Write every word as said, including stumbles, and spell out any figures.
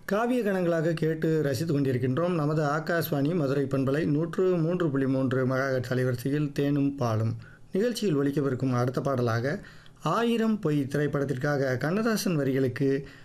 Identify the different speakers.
Speaker 1: காவிய கணங்களாக கேட்டு ரசித்து கொண்டிருக்கின்றோம். நமது ஆகாஷ்வாணி மதுரை பண்பலை நூற்று மூன்று புள்ளி மூன்று மெகாஹெர்ட்ஸ் அலைவரிசையில் தேனும் பாலும் நிகழ்ச்சியில் ஒலிக்கவிருக்கும் அடுத்த பாடலாக ஆயிரம் பொய் திரைப்படத்திற்காக கண்ணதாசன் வரிகளுக்கு